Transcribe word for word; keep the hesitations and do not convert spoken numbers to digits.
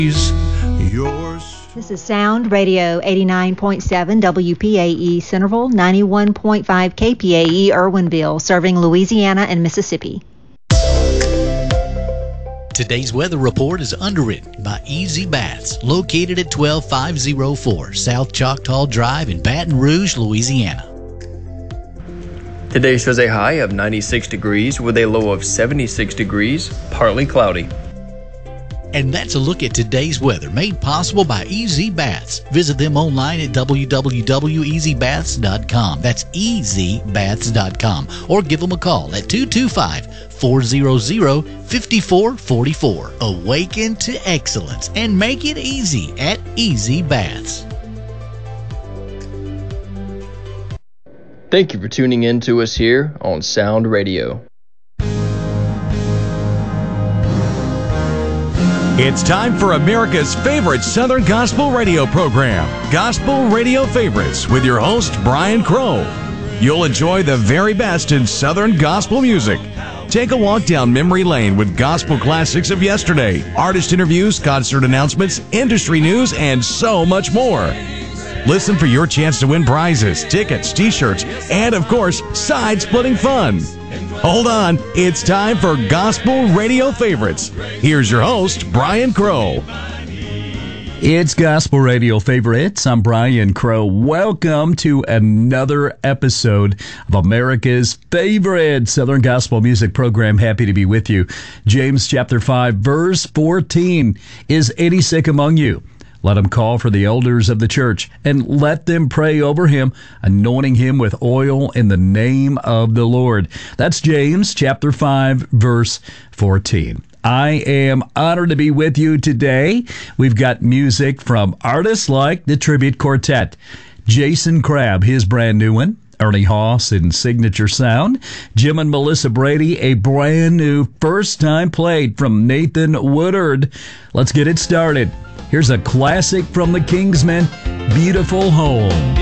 yours. This is Sound Radio eighty-nine point seven W P A E Centerville, ninety-one point five K P A E Irwinville, serving Louisiana and Mississippi. Today's weather report is underwritten by Easy Baths, located at twelve five oh four South Choctaw Drive in Baton Rouge, Louisiana. Today shows a high of ninety-six degrees with a low of seventy-six degrees, partly cloudy. And that's a look at today's weather, made possible by Easy Baths. Visit them online at w w w dot easy baths dot com. That's easy baths dot com. Or give them a call at two two five, four hundred, five four four four. Awaken to excellence and make it easy at Easy Baths. Thank you for tuning in to us here on Sound Radio. It's time for America's favorite Southern Gospel radio program, Gospel Radio Favorites, with your host, Brian Crow. You'll enjoy the very best in Southern gospel music. Take a walk down memory lane with gospel classics of yesterday, artist interviews, concert announcements, industry news, and so much more. Listen for your chance to win prizes, tickets, t-shirts, and, of course, side-splitting fun. Hold on, it's time for Gospel Radio Favorites. Here's your host, Brian Crow. It's Gospel Radio Favorites. I'm Brian Crow. Welcome to another episode of America's favorite Southern Gospel music program. Happy to be with you. James chapter five, verse fourteen. Is any sick among you? Let him call for the elders of the church, and let them pray over him, anointing him with oil in the name of the Lord. That's James chapter five, verse fourteen. I am honored to be with you today. We've got music from artists like the Tribute Quartet, Jason Crabb, his brand new one, Ernie Haas in Signature Sound, Jim and Melissa Brady, a brand new first time played from Nathan Woodard. Let's get it started. Here's a classic from the Kingsmen, Beautiful Home.